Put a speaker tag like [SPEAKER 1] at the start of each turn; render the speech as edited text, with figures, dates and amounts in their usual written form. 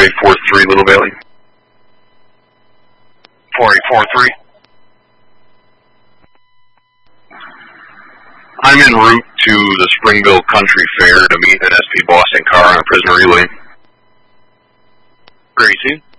[SPEAKER 1] 4843, Little Valley.
[SPEAKER 2] 4843.
[SPEAKER 1] I'm en route to the Springville Country Fair to meet an SP Boston car on a prisoner relay.
[SPEAKER 2] Gracie.